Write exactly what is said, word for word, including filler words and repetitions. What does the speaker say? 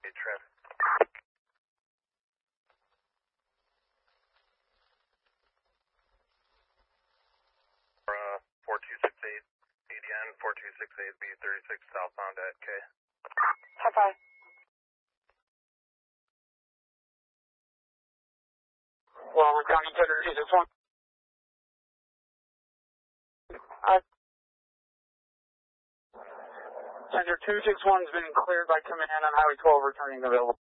Trim. Uh, four two six eight, A D N four two six eight B thirty-six southbound at K. High five. Wallen County Tender two six one. Uh, Tender two six one's been cleared by command on Highway twelve, returning available.